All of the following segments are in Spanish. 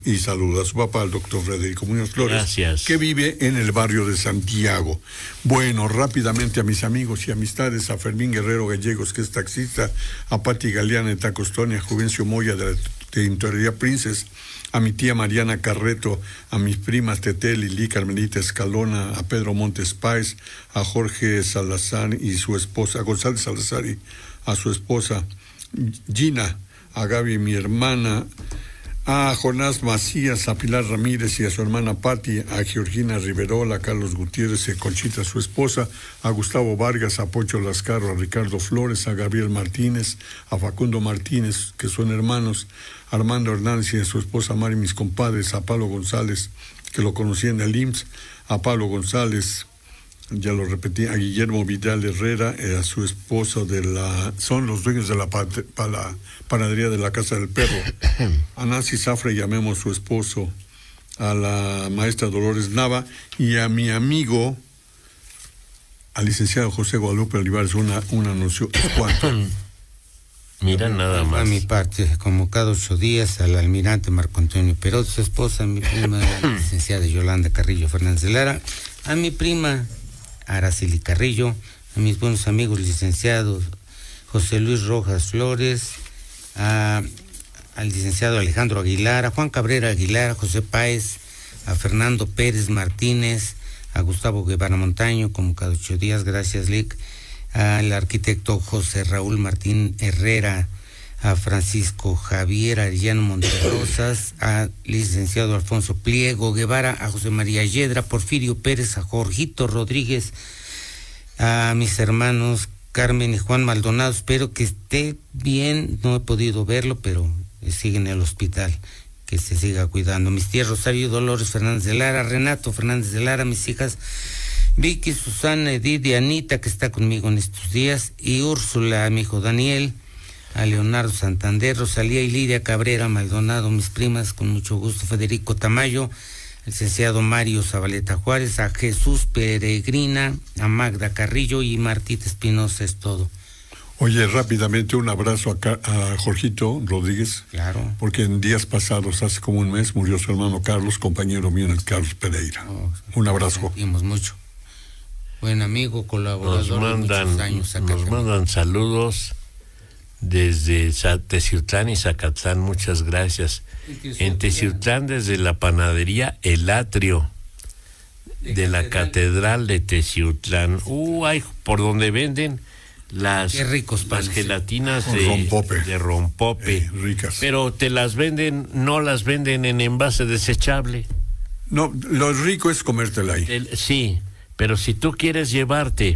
Y saluda a su papá, el doctor Federico Muñoz Flores, gracias, que vive en el barrio de Santiago. Bueno, rápidamente a mis amigos y amistades, a Fermín Guerrero Gallegos, que es taxista, a Pati Galeana de Tacostonia, a Juvencio Moya de Tintorería Princes, a mi tía Mariana Carreto, a mis primas Teté, Lili, Carmelita Escalona, a Pedro Montes Páez, a Jorge Salazar y su esposa, a González Salazar y a su esposa Gina, a Gaby, mi hermana, a Jonás Macías, a Pilar Ramírez y a su hermana Patti, a Georgina Riverola, a Carlos Gutiérrez y a Conchita, su esposa, a Gustavo Vargas, a Pocho Lascarro, a Ricardo Flores, a Gabriel Martínez, a Facundo Martínez, que son hermanos, a Armando Hernández y a su esposa Mari, mis compadres, a Pablo González, que lo conocí en el IMSS, a Pablo González, ya lo repetí, a Guillermo Vidal Herrera, a su esposo son los dueños de la panadería de la Casa del Perro, a Nancy Zafra y a Memo, su esposo, a la maestra Dolores Nava y a mi amigo, al licenciado José Guadalupe Olivares, un anuncio. ¿Cuánto? Mira, nada más. A mi parte, como cada 8 días, al almirante Marco Antonio Perot, su esposa, mi prima, la licenciada Yolanda Carrillo Fernández de Lara, a mi prima Araceli Carrillo, a mis buenos amigos licenciados José Luis Rojas Flores, al licenciado Alejandro Aguilar, a Juan Cabrera Aguilar, a José Páez, a Fernando Pérez Martínez, a Gustavo Guevara Montaño, como cada 8 días, gracias Lic, al arquitecto José Raúl Martín Herrera, a Francisco Javier Arellano Monterrosas, al licenciado Alfonso Pliego Guevara, a José María Yedra, Porfirio Pérez, a Jorgito Rodríguez, a mis hermanos Carmen y Juan Maldonado, espero que esté bien, no he podido verlo, pero sigue en el hospital, que se siga cuidando. Mis tías Rosario Dolores Fernández de Lara, Renato Fernández de Lara, mis hijas Vicky, Susana, Edith y Anita, que está conmigo en estos días, y Úrsula, mi hijo Daniel, a Leonardo Santander, Rosalía y Lidia Cabrera Maldonado, mis primas, con mucho gusto, Federico Tamayo, el licenciado Mario Zabaleta Juárez, a Jesús Peregrina, a Magda Carrillo y Martita Espinosa, es todo. Oye, rápidamente un abrazo a Jorgito Rodríguez. Claro. Porque en días pasados, hace como un mes, murió su hermano Carlos, compañero mío en el Carlos Pereira. Un abrazo. Sentimos mucho. Buen amigo, colaborador de muchos años acá. Nos mandan saludos desde Teciutlán y Zacatlán, muchas gracias. En Teciutlán, desde la panadería El Atrio de la Catedral de Teciutlán. Ay, por donde venden las gelatinas de rompope. Ricas. Pero te las venden, no las venden en envase desechable. No, lo rico es comértela ahí. Sí, pero si tú quieres llevarte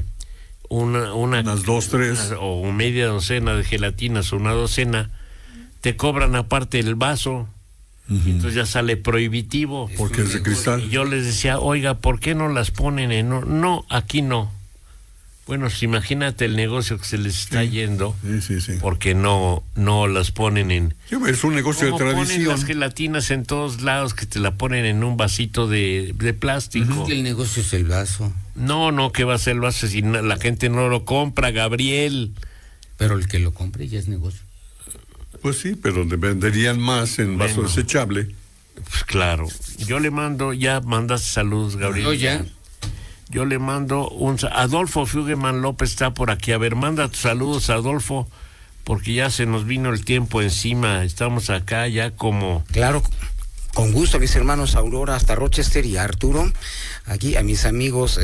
unas 2, 3 o media docena de gelatinas o una docena, te cobran aparte el vaso. Entonces ya sale prohibitivo porque es de cristal. Y yo les decía, oiga, ¿por qué no las ponen en no, aquí no? Bueno, pues imagínate el negocio que se les está yendo. Sí. Porque no las ponen en... Sí, es un negocio de tradición. Ponen las gelatinas en todos lados, que te la ponen en un vasito de plástico. El negocio es el vaso. No, ¿qué va a ser el vaso si la gente no lo compra, Gabriel? Pero el que lo compre ya es negocio. Pues sí, pero venderían más en vaso desechable. Pues claro. Yo le mando, ya mandaste saludos, Gabriel. Yo le mando Adolfo Fuggeman López está por aquí. A ver, manda tus saludos, Adolfo, porque ya se nos vino el tiempo encima. Estamos acá ya como... Claro, con gusto, mis hermanos Aurora hasta Rochester y Arturo. Aquí a mis amigos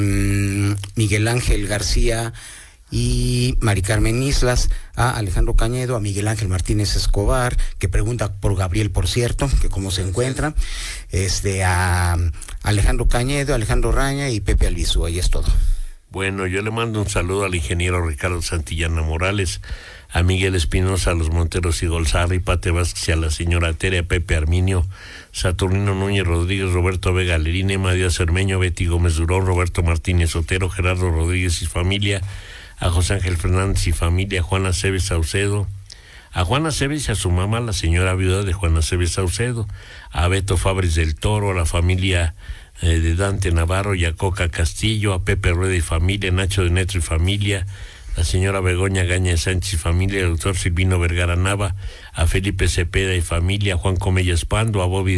Miguel Ángel García y Mari Carmen Islas, a Alejandro Cañedo, a Miguel Ángel Martínez Escobar, que pregunta por Gabriel, por cierto, que cómo se encuentra, a Alejandro Cañedo, Alejandro Raña y Pepe Albizu, ahí es todo. Bueno, yo le mando un saludo al ingeniero Ricardo Santillana Morales, a Miguel Espinosa, a los Monteros y Golzarri, Pate Vázquez y a la señora Tere, a Pepe Arminio, Saturnino Núñez Rodríguez, Roberto Vega Lerine, Emma Díaz Cermeño, Betty Gómez Durón, Roberto Martínez Otero, Gerardo Rodríguez y familia, a José Ángel Fernández y familia, Juana Cebes Saucedo, a Juana Cebes y a su mamá, la señora viuda de Juana Cebes Saucedo, a Beto Fabres del Toro, a la familia de Dante Navarro y a Coca Castillo, a Pepe Rueda y familia, Nacho de Neto y familia, la señora Begoña Gaña Sánchez y familia, el doctor Silvino Vergara Nava, a Felipe Cepeda y familia, a Juan Comellas Pando, a Bobby